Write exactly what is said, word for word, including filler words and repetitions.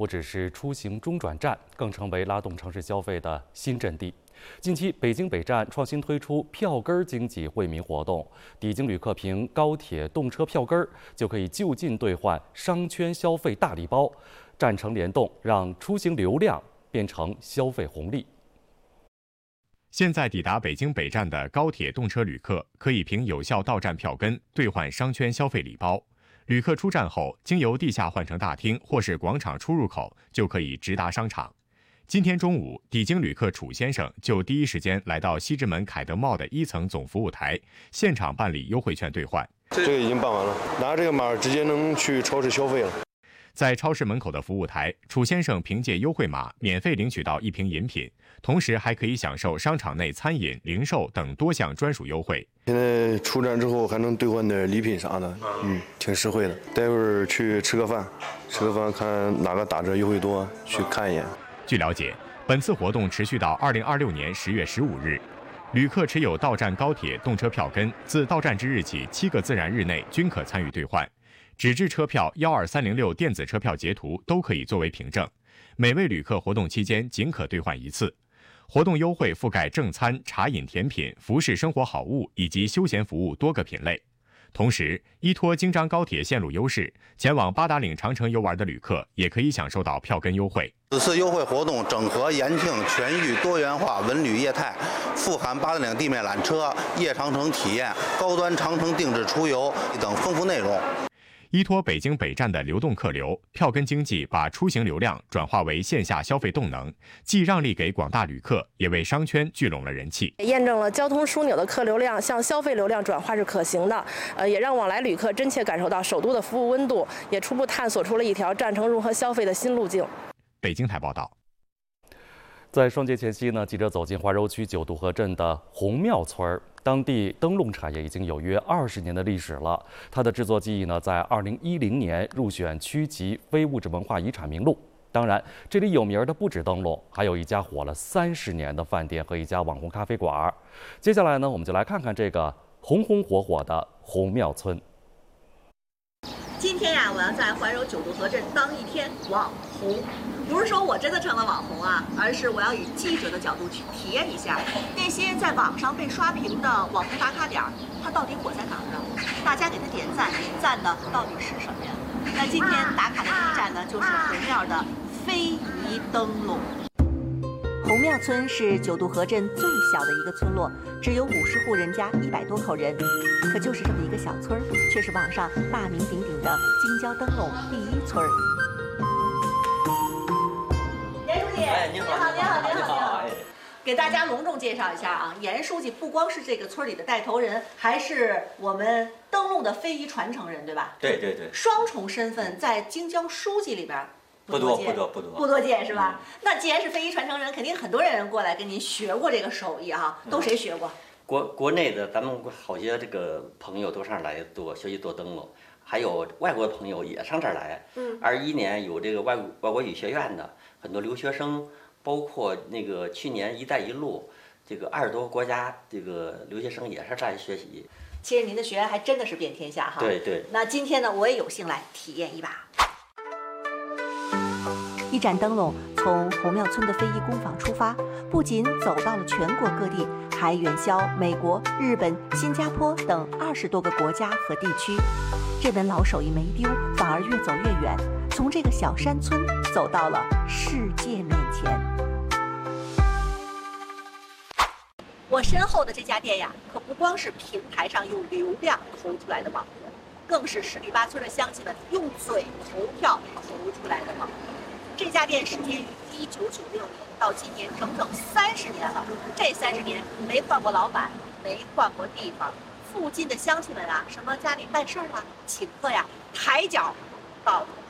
不只是出行中转站，更成为拉动城市消费的新阵地。近期，北京北站创新推出票根儿经济惠民活动，抵京旅客凭高铁动车票根儿就可以就近兑换商圈消费大礼包，站城联动，让出行流量变成消费红利。 现在抵达北京北站的高铁动车旅客，可以凭有效到站票根兑换商圈消费礼包。旅客出站后，经由地下换乘大厅或是广场出入口，就可以直达商场。今天中午，抵京旅客楚先生就第一时间来到西直门凯德茂的一层总服务台，现场办理优惠券兑换。 这个已经办完了，拿这个码直接能去超市消费了。 在超市门口的服务台，楚先生凭借优惠码免费领取到一瓶饮品，同时还可以享受商场内餐饮、零售等多项专属优惠。 现在出站之后还能兑换点礼品啥的，嗯，挺实惠的。待会儿去吃个饭，吃个饭看哪个打折优惠多，去看一眼。 据了解，本次活动持续到二零二六年十月十五日。旅客持有到站高铁动车票根，自到站之日起七个自然日内均可参与兑换。纸质车票、幺二三零六电子车票截图都可以作为凭证。每位旅客活动期间仅可兑换一次。活动优惠覆盖正餐、茶饮、甜品、服饰、生活好物以及休闲服务多个品类。同时，依托京张高铁线路优势，前往八达岭长城游玩的旅客也可以享受到票根优惠。 此次优惠活动整合延庆全域多元化文旅业态，富含八达岭地面缆车、夜长城体验、高端长城定制出游等丰富内容。 依托北京北站的流动客流，票根经济把出行流量转化为线下消费动能，既让利给广大旅客，也为商圈聚拢了人气。 验证了交通枢纽的客流量向消费流量转化是可行的，呃，也让往来旅客真切感受到首都的服务温度，也初步探索出了一条站城融合消费的新路径。 北京台报道。 在双节前夕呢，记者走进怀柔区九渡河镇的红庙村儿。当地灯笼产业已经有约二十年的历史了，它的制作技艺呢，在二零一零年入选区级非物质文化遗产名录。当然，这里有名的不止灯笼，还有一家火了三十年的饭店和一家网红咖啡馆。接下来呢，我们就来看看这个红红火火的红庙村。 今天呀，我要在怀柔九渡河镇当一天网红，不是说我真的成了网红啊，而是我要以记者的角度去体验一下那些在网上被刷屏的网红打卡点，它到底火在哪儿呢？大家给它点赞，点赞的到底是什么呀？那今天打卡的第一站呢，就是红庙的非遗灯笼。 红庙村是九渡河镇最小的一个村落，只有五十户人家，一百多口人。可就是这么一个小村儿，却是网上大名鼎鼎的京郊灯笼第一村儿。 严书记，哎，你好，你好，你好，你好，你好。给大家隆重介绍一下啊，严书记不光是这个村里的带头人，还是我们灯笼的非遗传承人，对吧？ 对对对。 双重身份在京郊书记里边。 不多不多不多不多见是吧？嗯、那既然是非遗传承人，肯定很多人过来跟您学过这个手艺哈、啊，都谁学过？ 国国内的咱们好些这个朋友都上这儿来做学习做灯笼，还有外国朋友也上这儿来。嗯，二一年有这个外外国语学院的很多留学生，包括那个去年“一带一路”这个二十多个国家这个留学生也是这儿来学习。 其实您的学员还真的是遍天下哈。 对对。 那今天呢，我也有幸来体验一把。 一盏灯笼从红庙村的非遗工坊出发，不仅走到了全国各地，还远销美国、日本、新加坡等二十多个国家和地区。这门老手艺没丢，反而越走越远，从这个小山村走到了世界面前。 我身后的这家店呀，可不光是平台上用流量投出来的网红，更是十里八村的乡亲们用嘴投票投出来的网红。这家店始建于一九九六年，到今年整整三十年了。这三十年没换过老板，没换过地方。附近的乡亲们啊，什么家里办事儿啊、请客呀，抬脚到头